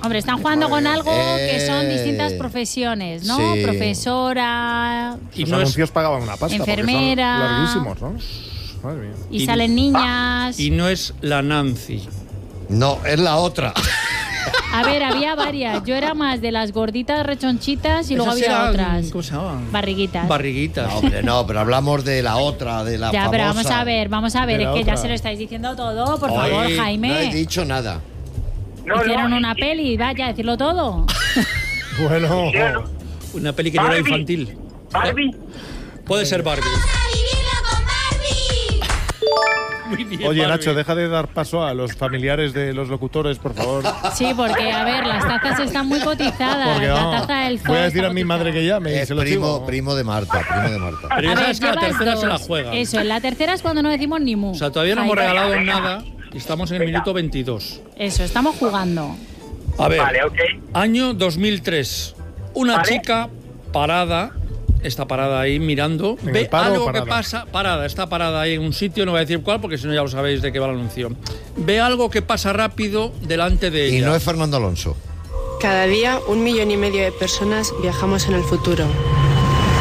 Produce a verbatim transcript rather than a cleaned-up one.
Hombre, están jugando con algo Eh, que son distintas profesiones, ¿no? sí. Profesora, Y Los no anuncios es, pagaban una pasta. enfermera. Porque son larguísimos, ¿no? Madre mía. y Y- salen niñas. y no es la Nancy. No, es la otra. A ver, había varias. Yo era más de las gorditas rechonchitas y luego Esas había eran, otras. ¿cómo se llamaban? Barriguitas. Barriguitas. No, hombre, no, pero hablamos de la otra, de la ya, famosa. pero vamos a ver, vamos a ver. De Es la que otra. ya se lo estáis diciendo todo, por Oye, favor, No he Jaime. dicho nada. No, Hicieron no, una sí, peli, vaya, decirlo todo. Bueno, hicieron Una peli que no era Barbie. infantil. Barbie. Puede ser Barbie. ¡A vivirlo con Barbie! Muy bien, oye, Barbie. Nacho, deja de dar paso a los familiares de los locutores, por favor. Sí, porque, a ver, las tazas están muy cotizadas. Porque la vamos, taza del zoo voy a decir está a mi cotizada. madre que llame y Es se lo primo, digo. primo de Marta, primo de Marta. Pero ya A ver, sabes que la llevas tercera dos. se la juega. Eso, en la tercera es cuando no decimos ni mu. O sea, todavía no hemos Jaime. regalado nada y estamos en el minuto veintidós. Eso, estamos jugando. A ver, Vale, ok. año dos mil tres. Una Vale. chica parada, está parada ahí mirando, ¿En ve el paro o algo que parada? pasa, parada, está parada ahí en un sitio, no voy a decir cuál porque si no ya lo sabéis de qué va el anuncio. Ve algo que pasa rápido delante de Y ella. no es Fernando Alonso. Cada día un millón y medio de personas viajamos en el futuro.